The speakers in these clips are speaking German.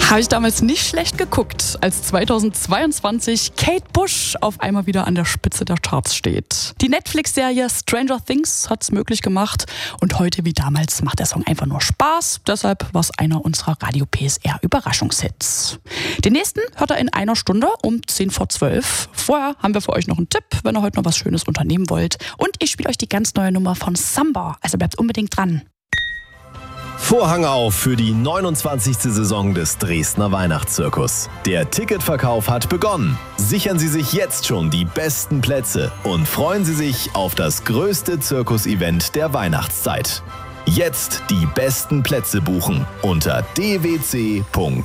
Habe ich damals nicht schlecht geguckt, als 2022 Kate Bush auf einmal wieder an der Spitze der Charts steht. Die Netflix-Serie Stranger Things hat's möglich gemacht und heute wie damals macht der Song einfach nur Spaß. Deshalb war es einer unserer Radio PSR Überraschungshits. Den nächsten hört er in einer Stunde um 10:12. Vorher haben wir für euch noch einen Tipp, wenn ihr heute noch was Schönes unternehmen wollt. Und ich spiele euch die ganz neue Nummer von Samba, also bleibt unbedingt dran. Vorhang auf für die 29. Saison des Dresdner Weihnachtszirkus. Der Ticketverkauf hat begonnen. Sichern Sie sich jetzt schon die besten Plätze und freuen Sie sich auf das größte Zirkus-Event der Weihnachtszeit. Jetzt die besten Plätze buchen unter dwc.de.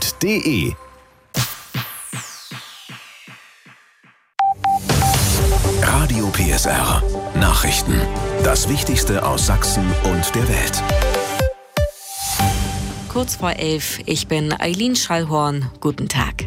Radio PSR. Nachrichten. Das Wichtigste aus Sachsen und der Welt. Kurz vor 11, ich bin Eileen Schallhorn. Guten Tag.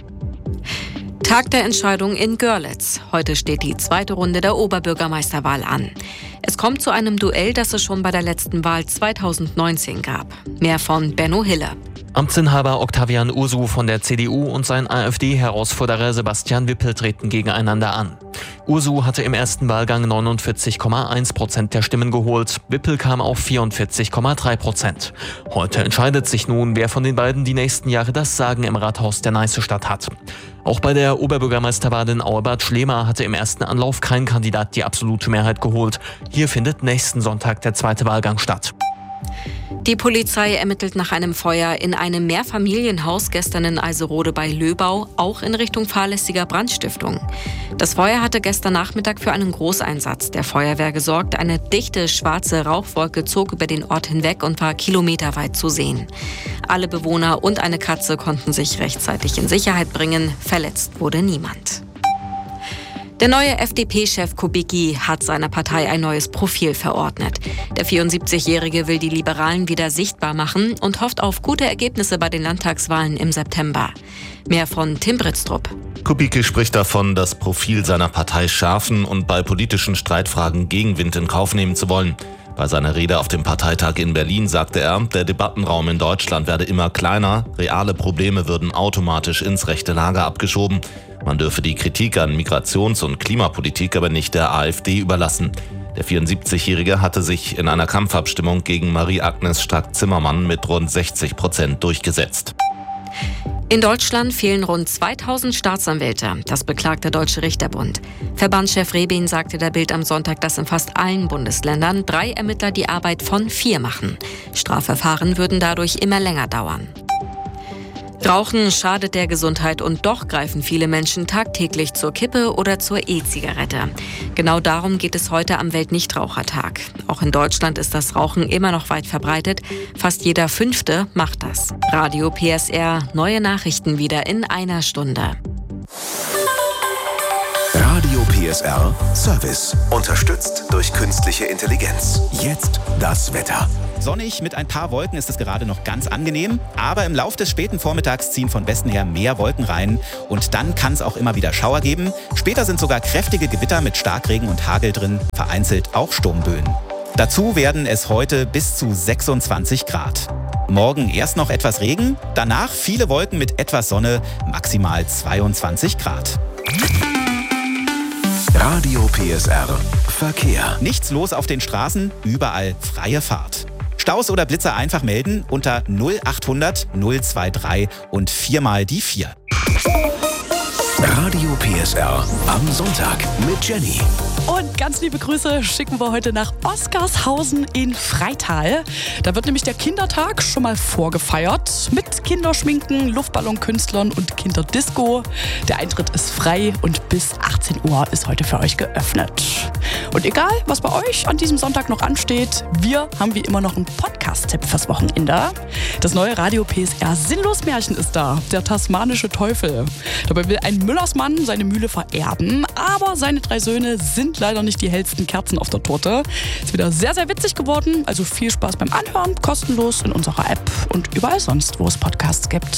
Tag der Entscheidung in Görlitz. Heute steht die zweite Runde der Oberbürgermeisterwahl an. Es kommt zu einem Duell, das es schon bei der letzten Wahl 2019 gab. Mehr von Benno Hille. Amtsinhaber Octavian Ursu von der CDU und sein AfD-Herausforderer Sebastian Wippel treten gegeneinander an. Ursu hatte im ersten Wahlgang 49,1% der Stimmen geholt. Wippel kam auf 44,3%. Heute entscheidet sich nun, wer von den beiden die nächsten Jahre das Sagen im Rathaus der Neißestadt hat. Auch bei der Oberbürgermeisterwahl in Auerbad Schlema hatte im ersten Anlauf kein Kandidat die absolute Mehrheit geholt. Hier findet nächsten Sonntag der zweite Wahlgang statt. Die Polizei ermittelt nach einem Feuer in einem Mehrfamilienhaus gestern in Eiserode bei Löbau, auch in Richtung fahrlässiger Brandstiftung. Das Feuer hatte gestern Nachmittag für einen Großeinsatz der Feuerwehr gesorgt. Eine dichte schwarze Rauchwolke zog über den Ort hinweg und war kilometerweit zu sehen. Alle Bewohner und eine Katze konnten sich rechtzeitig in Sicherheit bringen. Verletzt wurde niemand. Der neue FDP-Chef Kubicki hat seiner Partei ein neues Profil verordnet. Der 74-Jährige will die Liberalen wieder sichtbar machen und hofft auf gute Ergebnisse bei den Landtagswahlen im September. Mehr von Tim Britztrup. Kubicki spricht davon, das Profil seiner Partei schärfen und bei politischen Streitfragen Gegenwind in Kauf nehmen zu wollen. Bei seiner Rede auf dem Parteitag in Berlin sagte er, der Debattenraum in Deutschland werde immer kleiner, reale Probleme würden automatisch ins rechte Lager abgeschoben. Man dürfe die Kritik an Migrations- und Klimapolitik aber nicht der AfD überlassen. Der 74-Jährige hatte sich in einer Kampfabstimmung gegen Marie-Agnes Strack-Zimmermann mit rund 60% durchgesetzt. In Deutschland fehlen rund 2000 Staatsanwälte. Das beklagt der Deutsche Richterbund. Verbandschef Rebin sagte der Bild am Sonntag, dass in fast allen Bundesländern 3 Ermittler die Arbeit von 4 machen. Strafverfahren würden dadurch immer länger dauern. Rauchen schadet der Gesundheit und doch greifen viele Menschen tagtäglich zur Kippe oder zur E-Zigarette. Genau darum geht es heute am Weltnichtrauchertag. Auch in Deutschland ist das Rauchen immer noch weit verbreitet. Fast jeder 5. macht das. Radio PSR, neue Nachrichten wieder in einer Stunde. Radio PSR Service. Unterstützt durch künstliche Intelligenz. Jetzt das Wetter. Sonnig mit ein paar Wolken ist es gerade noch ganz angenehm, aber im Lauf des späten Vormittags ziehen von Westen her mehr Wolken rein und dann kann es auch immer wieder Schauer geben. Später sind sogar kräftige Gewitter mit Starkregen und Hagel drin, vereinzelt auch Sturmböen. Dazu werden es heute bis zu 26 Grad. Morgen erst noch etwas Regen, danach viele Wolken mit etwas Sonne, maximal 22 Grad. Radio PSR Verkehr. Nichts los auf den Straßen, überall freie Fahrt. Staus oder Blitzer einfach melden unter 0800 023 und 4 mal die 4. Radio PSR am Sonntag mit Jenny. Und ganz liebe Grüße schicken wir heute nach Oskarshausen in Freital. Da wird nämlich der Kindertag schon mal vorgefeiert mit Kinderschminken, Luftballonkünstlern und Kinderdisco. Der Eintritt ist frei und bis 18 Uhr ist heute für euch geöffnet. Und egal, was bei euch an diesem Sonntag noch ansteht, wir haben wie immer noch einen Podcast-Tipp fürs Wochenende. Das neue Radio PSR Sinnlos-Märchen ist da, der tasmanische Teufel. Dabei will ein Müllersmann seine Mühle vererben, aber seine 3 Söhne sind leider nicht die hellsten Kerzen auf der Torte. Ist wieder sehr, sehr witzig geworden, also viel Spaß beim Anhören, kostenlos in unserer App und überall sonst, wo es Podcasts gibt.